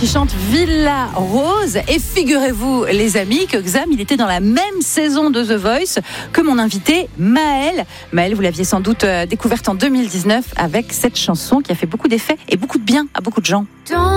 qui chante Villa Rose. Et figurez-vous, les amis, que Xam, il était dans la même saison de The Voice que mon invité Maël. Maël, vous l'aviez sans doute découverte en 2019 avec cette chanson qui a fait beaucoup d'effets et beaucoup de bien à beaucoup de gens.